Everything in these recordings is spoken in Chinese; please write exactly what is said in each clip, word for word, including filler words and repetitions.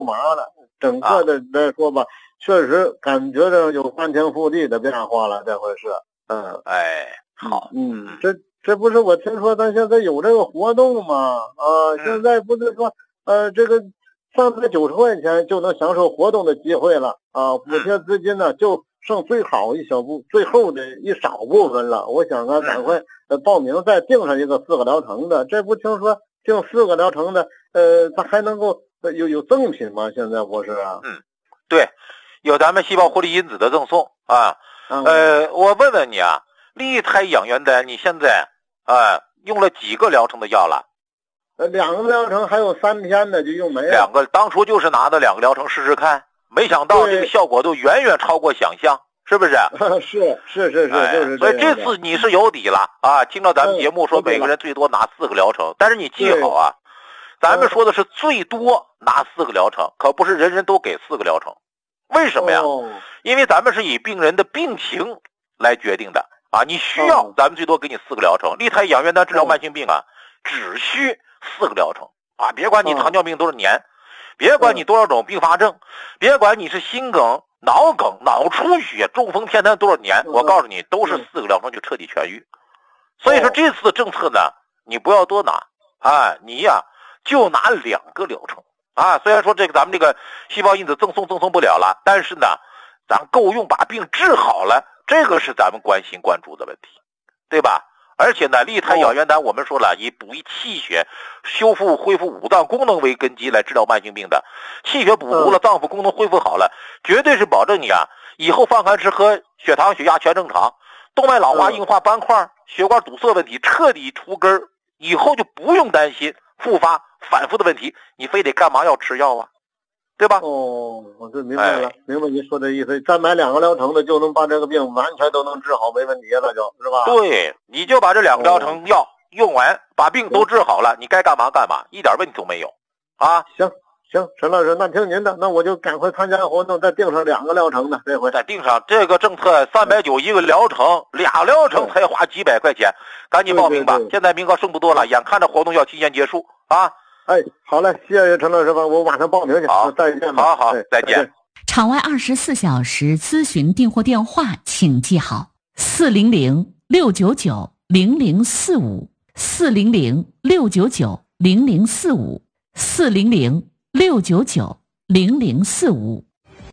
麻了，整个的来说吧，啊、确实感觉着有翻天覆地的变化了，这回是，嗯， 哎，好， 嗯，嗯这这不是我听说咱现在有这个活动吗？啊， 嗯、 现在不是说呃这个三百九十块钱就能享受活动的机会了啊，补贴资金呢就剩最好一小部最后的一少部分了。我想啊，赶快呃报名再订上一个四个疗程的，这不听说订四个疗程的，呃，它还能够有有赠品吗？现在不是啊？ 嗯，对，有咱们细胞活力因子的赠送啊。嗯、呃，我问问你啊，立泰养元丹你现在啊、呃、用了几个疗程的药了？ 呃，两个疗程还有三天的就用没了。 两个，当初就是拿的两个疗程试试看，没想到这个效果都远远超过想象，是不是？ 是是是是， 哎、 就是这样的。 所以这次你是有底了啊！听到咱们节目说每个人最多拿四个疗程，嗯、但是你记好啊，咱们说的是最多拿四个疗程，可不是人人都给四个疗程。为什么呀？哦、因为咱们是以病人的病情来决定的啊！你需要，哦、咱们最多给你四个疗程。立泰养元丹治疗慢性病啊，只需四个疗程啊！别管你糖尿病多少年，嗯、别管你多少种并发症，嗯、别管你是心梗、脑梗、脑出血、中风、偏瘫多少年，嗯、我告诉你，都是四个疗程就彻底痊愈。嗯、所以说这次政策呢，你不要多拿啊，你呀就拿两个疗程啊。虽然说这个咱们这个细胞因子赠送赠送不了了，但是呢，咱够用把病治好了，这个是咱们关心关注的问题，对吧？而且呢，立泰养元丹我们说了，以补益气血、修复恢复五脏功能为根基来治疗慢性病的，气血补足了，脏腑功能恢复好了，绝对是保证你啊以后饭饭吃喝、血糖血压全正常，动脉老化、硬化斑块、血管堵塞问题彻底除根，以后就不用担心复发反复的问题，你非得干嘛要吃药啊？对吧？ 哦，我就明白了，哎、明白您说的意思。再买两个疗程的，就能把这个病完全都能治好，没问题了就，是吧？ 对，你就把这两个疗程药用完，哦、把病都治好了，你该干嘛干嘛，一点问题都没有啊。 行行，陈老师，那听您的，那我就赶快参加活动，再订上两个疗程的，这回再订上这个政策三百九一个疗程，俩疗程才花几百块钱，赶紧报名吧！ 对对对， 现在名额剩不多了，眼看着活动要提前结束啊。 哎，好嘞，谢谢陈老师吧，我马上报名去。 好， 再见吧。 好好， 哎、 再见。 场外二十四小时咨询订货电话，请记好：四零零六九九零零四五，四零零六九九零零四五，四零零六九九零零四五。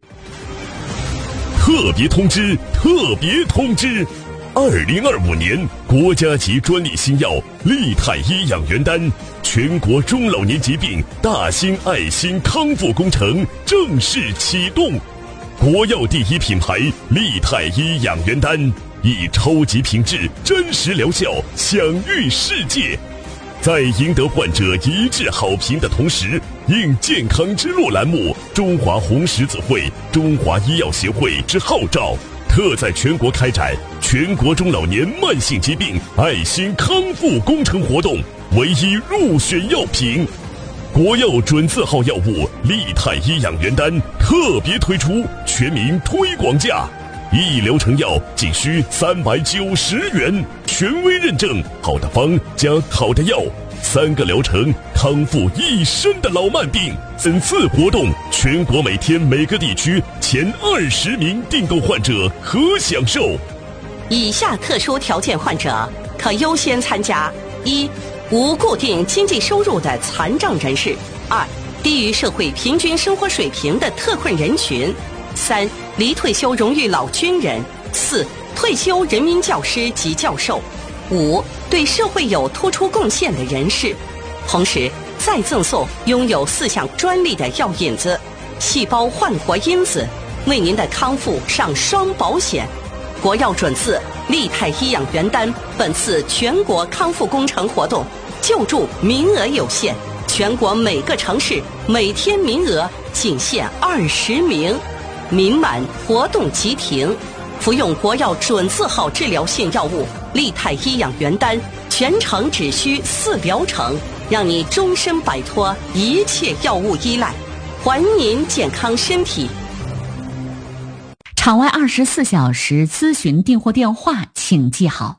特别通知！特别通知！二零二五年国家级专利新药立泰医养元丹全国中老年疾病大型爱心康复工程正式启动。国药第一品牌立泰医养元丹以超级品质、真实疗效享誉世界。在赢得患者一致好评的同时，应健康之路栏目中华红十字会、中华医药协会之号召，特在全国开展全国中老年慢性疾病爱心康复工程活动，唯一入选药品。国药准字号药物立泰医养元丹特别推出全民推广价，一疗程药仅需三百九十元，权威认证，好的方加好的药，三个疗程康复一身的老慢病。本次活动全国每天每个地区前二十名订购患者可享受。 以下特殊条件患者可优先参加：一、无固定经济收入的残障人士；二、低于社会平均生活水平的特困人群；三、离退休荣誉老军人；四、退休人民教师及教授；五、对社会有突出贡献的人士。同时再赠送拥有四项专利的药引子细胞焕活因子，为您的康复上双保险。国药准字立泰医养元丹本次全国康复工程活动救助名额有限，全国每个城市每天名额仅限二十名，名满活动即停。服用国药准字号治疗性药物立泰医养元丹，全程只需四疗程，让你终身摆脱一切药物依赖，还您健康身体。 场外二十四小时咨询订货电话，请记好：